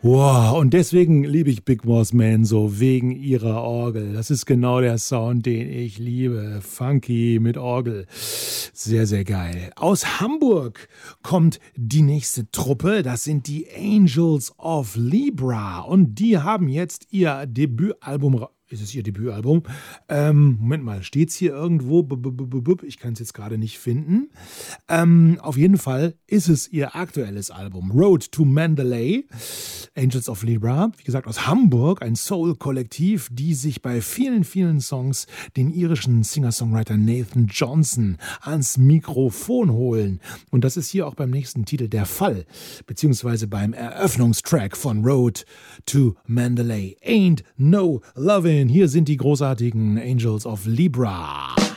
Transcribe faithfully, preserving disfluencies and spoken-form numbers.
Wow, und deswegen liebe ich Big Boss Man so, wegen ihrer Orgel. Das ist genau der Sound, den ich liebe. Funky mit Orgel. Sehr, sehr geil. Aus Hamburg kommt die nächste Truppe. Das sind die Angels of Libra. Und die haben jetzt ihr Debütalbum ra- Ist es ihr Debütalbum? Ähm, Moment mal, steht's hier irgendwo? B -b -b -b -b ich kann es jetzt gerade nicht finden. Ähm, auf jeden Fall ist es ihr aktuelles Album, Road to Mandalay. Angels of Libra, wie gesagt aus Hamburg, ein Soul-Kollektiv, die sich bei vielen, vielen Songs den irischen Singer-Songwriter Nathan Johnson ans Mikrofon holen. Und das ist hier auch beim nächsten Titel der Fall, beziehungsweise beim Eröffnungstrack von Road to Mandalay. Ain't No Lovin'. Hier sind die großartigen Angels of Libra.